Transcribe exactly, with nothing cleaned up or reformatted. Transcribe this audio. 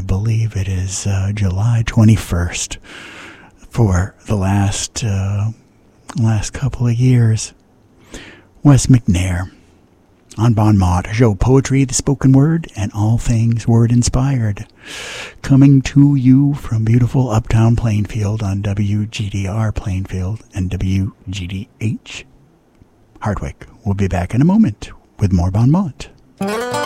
believe it is uh, July twenty-first for the last uh, last couple of years. Wes McNair on Bon Mot, a show poetry, the spoken word, and all things word inspired. Coming to you from beautiful uptown Plainfield on W G D R Plainfield and W G D H Hardwick. We'll be back in a moment with more Bon Mot.